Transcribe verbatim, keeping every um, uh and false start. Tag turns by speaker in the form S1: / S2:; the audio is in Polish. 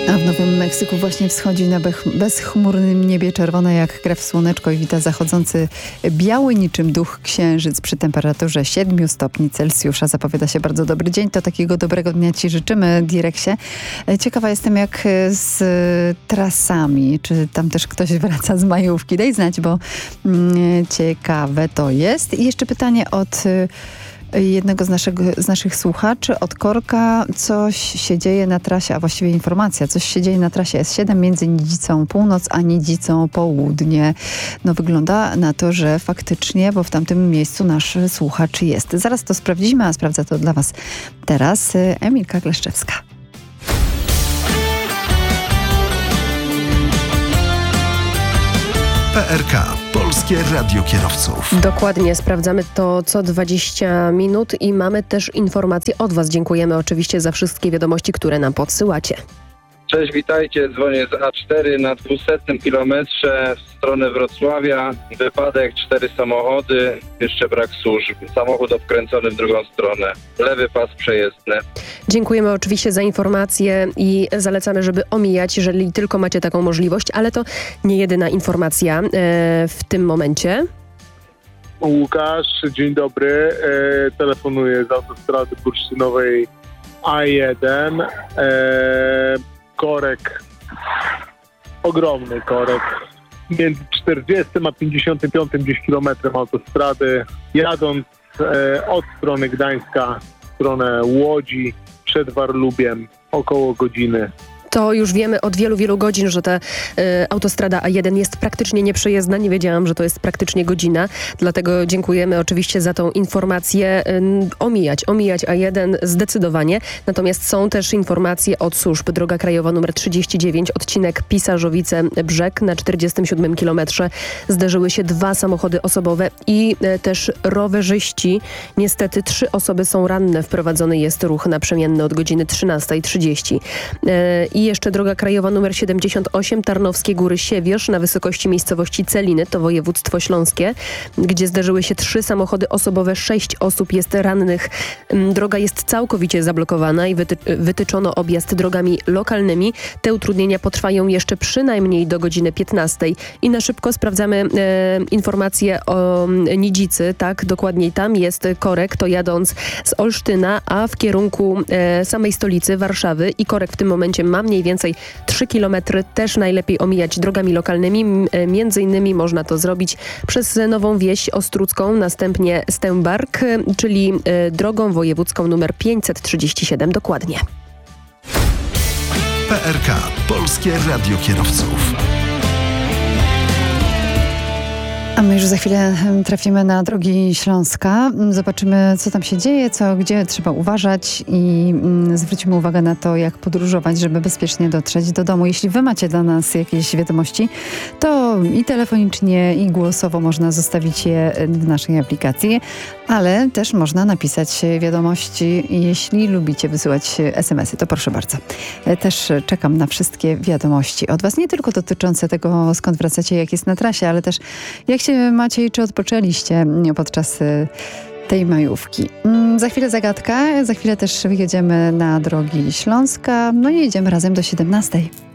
S1: A w Nowym Meksyku właśnie wschodzi na bezchmurnym niebie czerwone jak krew słoneczko i wita zachodzący biały niczym duch księżyc przy temperaturze siedmiu stopni Celsjusza. Zapowiada się bardzo dobry dzień. To takiego dobrego dnia Ci życzymy, Direksie. Ciekawa jestem jak z trasami. Czy tam też ktoś wraca z majówki? Daj znać, bo mm, ciekawe to jest. I jeszcze pytanie od jednego z, naszego, z naszych słuchaczy, od Korka. Coś się dzieje na trasie, a właściwie informacja, coś się dzieje na trasie S siedem między Nidzicą Północ a Nidzicą Południe. No wygląda na to, że faktycznie, bo w tamtym miejscu nasz słuchacz jest. Zaraz to sprawdzimy, a sprawdza to dla Was teraz Emilka Kleszczewska.
S2: P R K. Polskie Radio Kierowców.
S3: Dokładnie, sprawdzamy to co dwadzieścia minut i mamy też informacje od Was. Dziękujemy oczywiście za wszystkie wiadomości, które nam podsyłacie.
S4: Cześć, witajcie. Dzwonię z A cztery na dwusetnym kilometrze w stronę Wrocławia. Wypadek, cztery samochody, jeszcze brak służb. Samochód obkręcony w drugą stronę. Lewy pas przejezdny.
S3: Dziękujemy oczywiście za informacje i zalecamy, żeby omijać, jeżeli tylko macie taką możliwość, ale to nie jedyna informacja e, w tym momencie.
S5: Łukasz, dzień dobry. E, telefonuję z autostrady bursztynowej A jeden. E, korek, ogromny korek, między czterdziestym a pięćdziesiątym piątym gdzieś kilometrem autostrady, jadąc e, od strony Gdańska w stronę Łodzi przed Warlubiem około godziny.
S3: To już wiemy od wielu, wielu godzin, że ta y, autostrada A jeden jest praktycznie nieprzejezdna. Nie wiedziałam, że to jest praktycznie godzina. Dlatego dziękujemy oczywiście za tą informację. Y, omijać, omijać A jeden zdecydowanie. Natomiast są też informacje od służb. Droga krajowa numer trzydzieści dziewięć, odcinek Pisarzowice-Brzeg. Na czterdziestym siódmym kilometrze zderzyły się dwa samochody osobowe i y, też rowerzyści. Niestety trzy osoby są ranne. Wprowadzony jest ruch naprzemienny od godziny trzynastej trzydzieści. Y, I jeszcze droga krajowa numer siedemdziesiąt osiem, Tarnowskie Góry Siewierz na wysokości miejscowości Celiny, to województwo śląskie, gdzie zdarzyły się trzy samochody osobowe, sześć osób jest rannych. Droga jest całkowicie zablokowana i wyty- wytyczono objazd drogami lokalnymi. Te utrudnienia potrwają jeszcze przynajmniej do godziny piętnastej. I na szybko sprawdzamy e, informacje o Nidzicy. Tak, dokładniej tam jest korek, to jadąc z Olsztyna, a w kierunku e, samej stolicy Warszawy i korek w tym momencie ma mniej więcej trzy kilometry, też najlepiej omijać drogami lokalnymi. Między innymi można to zrobić przez Nową Wieś Ostrucką, następnie Stębark, czyli drogą wojewódzką numer pięćset trzydzieści siedem dokładnie.
S2: P R K. Polskie Radio Kierowców.
S1: A my już za chwilę trafimy na drogi Śląska. Zobaczymy, co tam się dzieje, co, gdzie trzeba uważać i mm, zwrócimy uwagę na to, jak podróżować, żeby bezpiecznie dotrzeć do domu. Jeśli wy macie dla nas jakieś wiadomości, to i telefonicznie, i głosowo można zostawić je w naszej aplikacji, ale też można napisać wiadomości, jeśli lubicie wysyłać es em esy, to proszę bardzo. Też czekam na wszystkie wiadomości od was, nie tylko dotyczące tego, skąd wracacie, jak jest na trasie, ale też jak się macie i czy odpoczęliście podczas tej majówki. Za chwilę zagadka, za chwilę też wyjedziemy na drogi Śląska, no i jedziemy razem do siedemnastej.